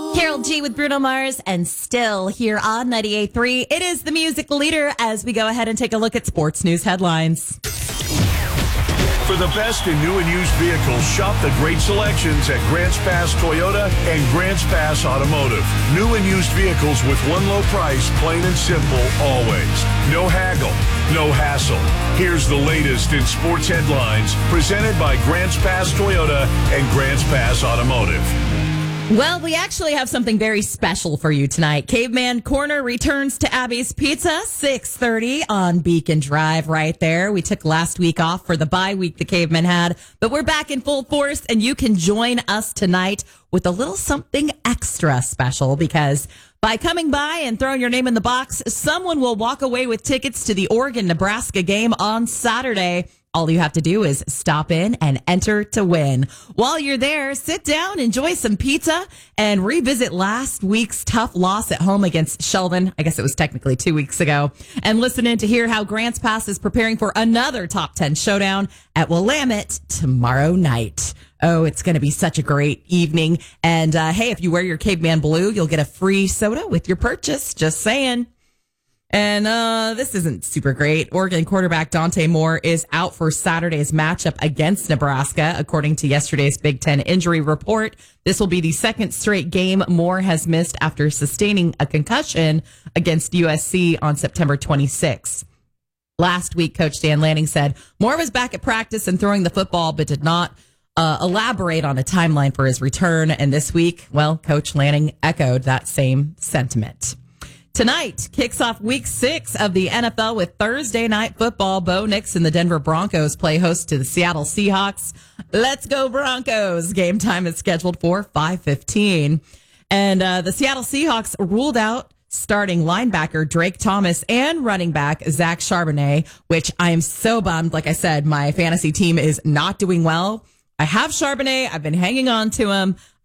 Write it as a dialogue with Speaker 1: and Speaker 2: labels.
Speaker 1: Carol G with Bruno Mars and Still here on 98.3. It is the music leader as we go ahead and take a look at sports news headlines.
Speaker 2: For the best in new and used vehicles, shop the great selections at Grants Pass Toyota and Grants Pass Automotive. New and used vehicles with one low price, plain and simple, always. No haggle, no hassle. Here's the latest in sports headlines presented by Grants Pass Toyota and Grants Pass Automotive.
Speaker 1: Well, we actually have something very special for you tonight. Caveman Corner returns to Abby's Pizza, 6:30 on Beacon Drive right there. We took last week off for the bye week the Cavemen had, but we're back in full force, and you can join us tonight with a little something extra special because by coming by and throwing your name in the box, someone will walk away with tickets to the Oregon-Nebraska game on Saturday. All you have to do is stop in and enter to win. While you're there, sit down, enjoy some pizza, and revisit last week's tough loss at home against Sheldon. I guess it was technically 2 weeks ago. And listen in to hear how Grants Pass is preparing for another top 10 showdown at Willamette tomorrow night. Oh, it's going to be such a great evening. And hey, if you wear your Caveman Blue, you'll get a free soda with your purchase. Just saying. And this isn't super great. Oregon quarterback Dante Moore is out for Saturday's matchup against Nebraska, according to yesterday's Big Ten injury report. This will be the second straight game Moore has missed after sustaining a concussion against USC on September 26th. Last week, Coach Dan Lanning said Moore was back at practice and throwing the football, but did not elaborate on a timeline for his return. And this week, well, Coach Lanning echoed that same sentiment. Tonight kicks off week 6 of the NFL with Thursday night football. Bo Nix and the Denver Broncos play host to the Seattle Seahawks. Let's go Broncos. Game time is scheduled for 5:15. And the Seattle Seahawks ruled out starting linebacker Drake Thomas and running back Zach Charbonnet, which I am so bummed. Like I said, my fantasy team is not doing well. I have Charbonnet. I've been hanging on to him.